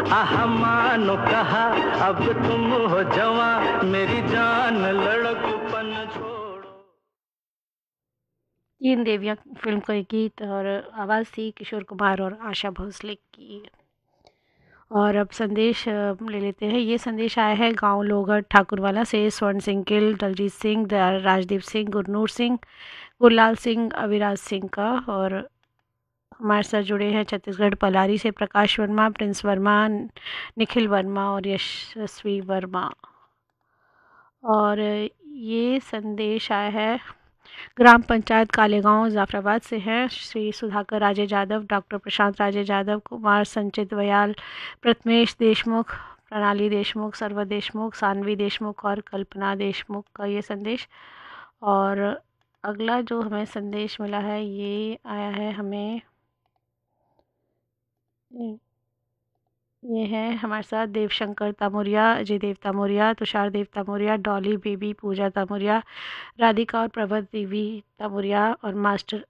आहा मानो कहा अब तुम हो जवां, मेरी जान लड़कपन छोड़ो। तीन देवियाँ फिल्म का गीत और आवाज़ थी किशोर कुमार और आशा भोसले की। और अब संदेश ले लेते हैं। ये संदेश आया है गांव लोगढ़ ठाकुरवाला से स्वर्ण सिंह गिल, दलजीत सिंह, राजदीप सिंह, गुरनूर सिंह, गुरलाल सिंह, अविराज सिंह का। और हमारे साथ जुड़े हैं छत्तीसगढ़ पलारी से प्रकाश वर्मा, प्रिंस वर्मा, निखिल वर्मा और यशस्वी वर्मा। और ये संदेश आया है ग्राम पंचायत कालेगांव जाफराबाद से हैं श्री सुधाकर राजे यादव, डॉक्टर प्रशांत राजे यादव, कुमार संचित वयाल, प्रथमेश देशमुख, प्रणाली देशमुख, सर्व देशमुख, सानवी देशमुख और कल्पना देशमुख का ये संदेश। और अगला जो हमें संदेश मिला है ये आया है हमें, ये है हमारे साथ देवशंकर तामुरिया, अजय देव तामुरिया, तुषार देव तामुरिया, डॉली बेबी, पूजा तामुरिया, राधिका और प्रभत देवी तामुरिया और मास्टर